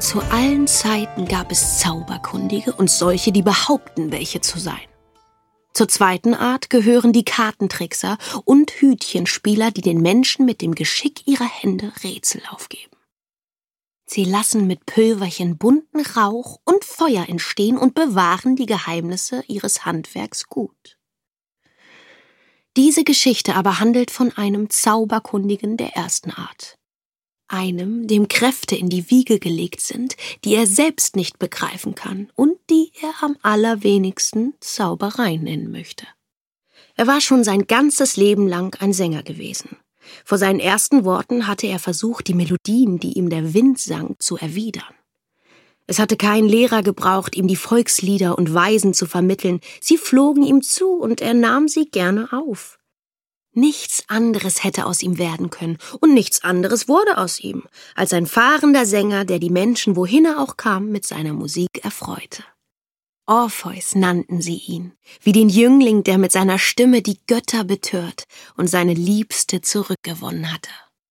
Zu allen Zeiten gab es Zauberkundige und solche, die behaupten, welche zu sein. Zur zweiten Art gehören die Kartentrickser und Hütchenspieler, die den Menschen mit dem Geschick ihrer Hände Rätsel aufgeben. Sie lassen mit Pülverchen bunten Rauch und Feuer entstehen und bewahren die Geheimnisse ihres Handwerks gut. Diese Geschichte aber handelt von einem Zauberkundigen der ersten Art. Einem, dem Kräfte in die Wiege gelegt sind, die er selbst nicht begreifen kann und die er am allerwenigsten Zauberei nennen möchte. Er war schon sein ganzes Leben lang ein Sänger gewesen. Vor seinen ersten Worten hatte er versucht, die Melodien, die ihm der Wind sang, zu erwidern. Es hatte kein Lehrer gebraucht, ihm die Volkslieder und Weisen zu vermitteln. Sie flogen ihm zu und er nahm sie gerne auf. Nichts anderes hätte aus ihm werden können und nichts anderes wurde aus ihm, als ein fahrender Sänger, der die Menschen, wohin er auch kam, mit seiner Musik erfreute. Orpheus nannten sie ihn, wie den Jüngling, der mit seiner Stimme die Götter betört und seine Liebste zurückgewonnen hatte.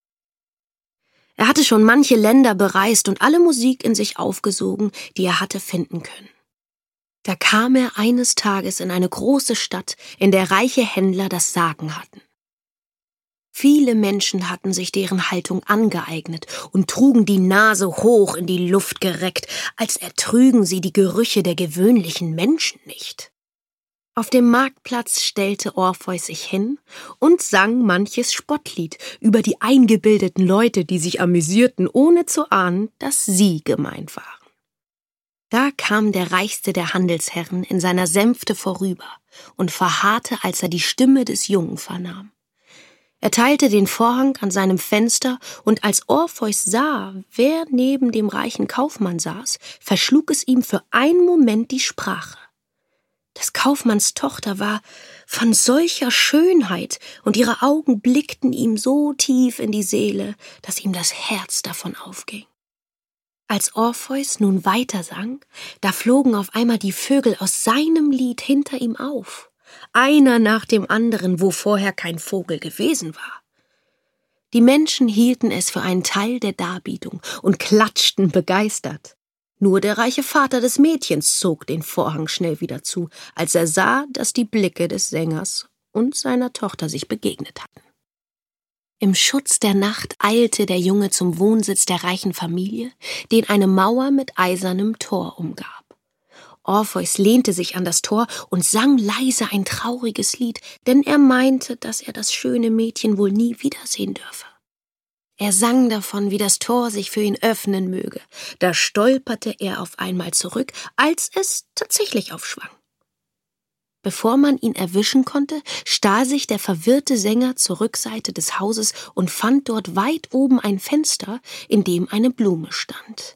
Er hatte schon manche Länder bereist und alle Musik in sich aufgesogen, die er hatte finden können. Da kam er eines Tages in eine große Stadt, in der reiche Händler das Sagen hatten. Viele Menschen hatten sich deren Haltung angeeignet und trugen die Nase hoch in die Luft gereckt, als ertrügen sie die Gerüche der gewöhnlichen Menschen nicht. Auf dem Marktplatz stellte Orpheus sich hin und sang manches Spottlied über die eingebildeten Leute, die sich amüsierten, ohne zu ahnen, dass sie gemeint waren. Da kam der reichste der Handelsherren in seiner Sänfte vorüber und verharrte, als er die Stimme des Jungen vernahm. Er teilte den Vorhang an seinem Fenster, und als Orpheus sah, wer neben dem reichen Kaufmann saß, verschlug es ihm für einen Moment die Sprache. Des Kaufmanns Tochter war von solcher Schönheit, und ihre Augen blickten ihm so tief in die Seele, dass ihm das Herz davon aufging. Als Orpheus nun weiter sang, da flogen auf einmal die Vögel aus seinem Lied hinter ihm auf. Einer nach dem anderen, wo vorher kein Vogel gewesen war. Die Menschen hielten es für einen Teil der Darbietung und klatschten begeistert. Nur der reiche Vater des Mädchens zog den Vorhang schnell wieder zu, als er sah, dass die Blicke des Sängers und seiner Tochter sich begegnet hatten. Im Schutz der Nacht eilte der Junge zum Wohnsitz der reichen Familie, den eine Mauer mit eisernem Tor umgab. Orpheus lehnte sich an das Tor und sang leise ein trauriges Lied, denn er meinte, dass er das schöne Mädchen wohl nie wiedersehen dürfe. Er sang davon, wie das Tor sich für ihn öffnen möge. Da stolperte er auf einmal zurück, als es tatsächlich aufschwang. Bevor man ihn erwischen konnte, stahl sich der verwirrte Sänger zur Rückseite des Hauses und fand dort weit oben ein Fenster, in dem eine Blume stand.